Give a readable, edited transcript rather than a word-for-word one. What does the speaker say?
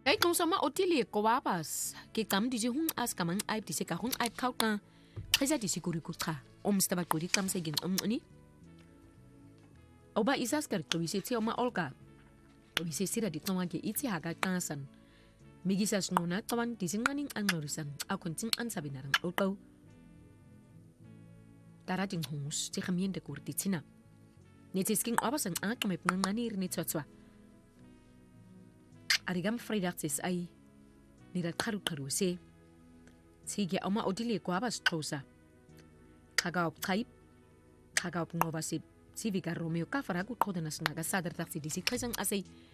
Ay kung sama otili ko wapas. Kikam di si hung as kamang ay di si kahung ay kaut na. Kaya di si kurikus ka. Staba kuri kam sa gin ni. Oba isas kar kawisi si oma Olga. Kawisi sira di tonga ki iti haga kansan. Migisas nuna tawan di singaning ang norisan. Akon ting an sabi narang utaw. Tarating hungus si kamien de kurti tina. Netisking abas ang akamay panganganir ni tswatswa. Arigam freidachtis ay nirat karu se. Sige oma odili ko abas trosa. Kagaop type. Kagaop ngobasib. Si Vigar Romeo ka faragu kodanas naga sadar taksi disi kresang asay